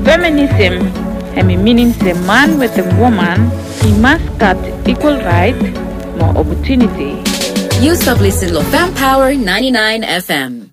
Feminism, means a man with a woman, he must start equal rights, more opportunity. You stop listening to Fem Power 99 FM.